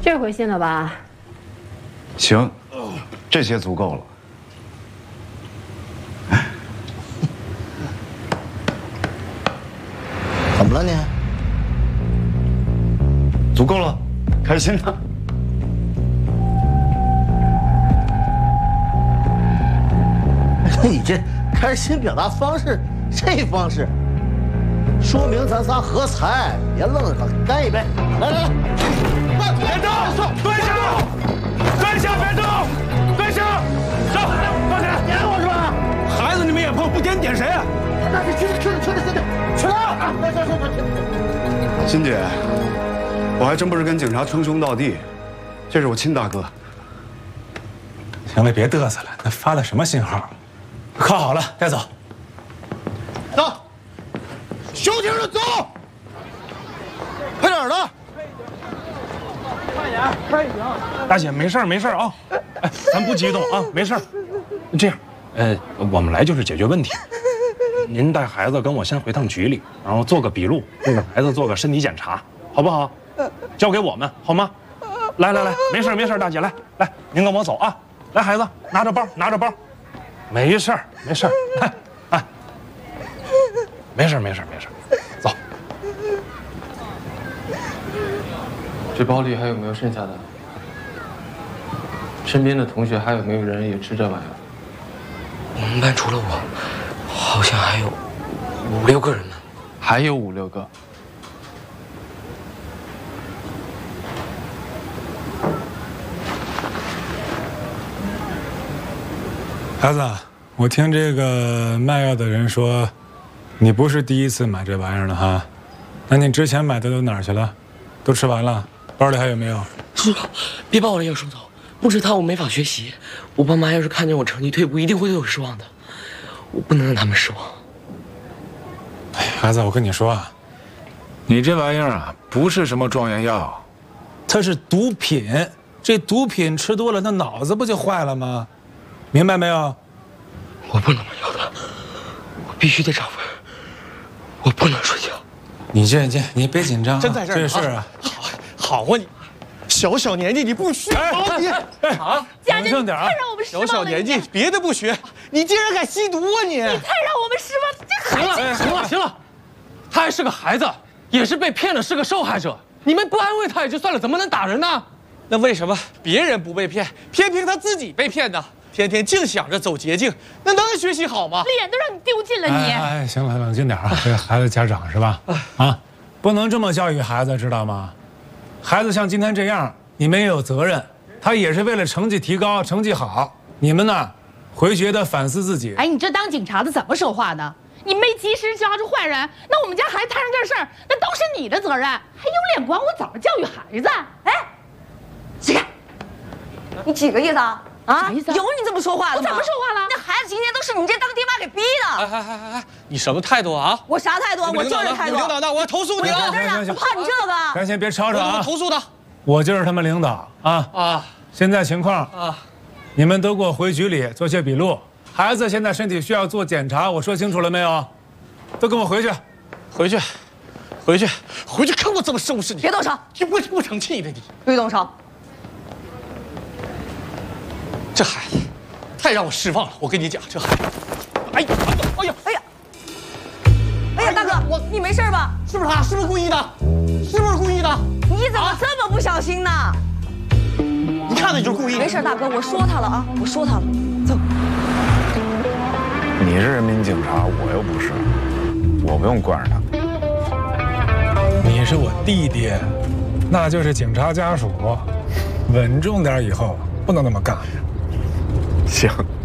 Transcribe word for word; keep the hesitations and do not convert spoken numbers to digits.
这回信了吧？ 行，这些足够了。 怎么了你？ 足够了，开心了。 你这开心表达方式，这方式，说明咱仨合财，别愣着，干一杯！来来来， 别动！蹲下！蹲下！别动！蹲下！走，放下！ 点我是吧？ 孩子你们也碰，不点点谁啊？ 那是去去去去去去啊！来来来来， 欣姐，我还真不是跟警察称兄道弟，这是我亲大哥。 行了，别嘚瑟了，那发的什么信号？靠好了，带走。 走，休停着走，快点的。 快点，快点！大姐，没事没事啊，哎，咱不激动啊，没事。这样，呃，我们来就是解决问题。您带孩子跟我先回趟局里，然后做个笔录，给孩子做个身体检查，好不好？交给我们好吗？来来来，没事没事，大姐来来，您跟我走啊。来，孩子，拿着包，拿着包。没事儿，没事儿，来，哎，没事儿，没事儿，没事儿，走。 这包里还有没有剩下的？身边的同学还有没有人也吃这玩意儿？ 我们班除了我，好像还有五六个人呢。 还有五六个。 孩子，我听这个卖药的人说，你不是第一次买这玩意儿了哈？那你之前买的都哪儿去了？都吃完了？包里还有没有？ 叔，别把我的药收走，不吃它我没法学习。我爸妈要是看见我成绩退步，一定会对我失望的。我不能让他们失望。 哎，孩子，我跟你说啊， 你这玩意儿啊，不是什么壮阳药， 它是毒品。这毒品吃多了，那脑子不就坏了吗？明白没有？ 我不能买药的，我必须得找份，我不能睡觉。 你这这，你别紧张、啊， 真在这儿这事啊， 好，好啊你，小小年纪你不学啊你， 哎啊， 家人， 正点啊！ 让我们失望了。 小小年纪别的不学，你竟然敢吸毒啊你！ 你太让我们失望，这孩子。 行了，行了，行了，他还是个孩子，也是被骗了，是个受害者。你们不安慰他也就算了，怎么能打人呢？ 那为什么别人不被骗，偏偏他自己被骗呢？天天净想着走捷径，那能学习好吗？ 脸都让你丢尽了你！ 哎，哎行了，冷静点啊！这个孩子家长是吧？啊，不能这么教育孩子，知道吗？孩子像今天这样，你们也有责任。他也是为了成绩提高，成绩好。你们呢，回去也得反思自己。 哎，你这当警察的怎么说话呢？你没及时抓住坏人，那我们家孩子摊上这事儿，那都是你的责任，还有脸管我怎么教育孩子？哎，起开！ 你几个意思啊？啊， 意思啊有你这么说话的吗？ 我怎么说话了？ 那孩子今天都是你这当爹妈给逼的。 哎哎哎哎哎，你什么态度啊？ 我啥态度啊？我就是态度。 领导呢？我要投诉你了！ 我怕你这个。 咱先别吵吵啊！ 我投诉他。 我就是他们领导啊啊！现在情况啊，你们都给我回局里做些笔录。孩子现在身体需要做检查，我说清楚了没有？都跟我回去， 回去，回去，回去看我怎么收拾你！ 别动手！ 你不不成器的你！ 别动手！ 这孩子太让我失望了，我跟你讲，这孩子，哎呀，哎呀， 哎呀，哎呀，大哥，我你没事吧？ 是不是他？是不是故意的？是不是故意的？ 你怎么这么不小心呢？ 一看他就是故意的。 没事，大哥，我说他了啊，我说他了。走。 你是人民警察，我又不是，我不用惯着他。 你是我弟弟，那就是警察家属，稳重点，以后不能那么干。 行。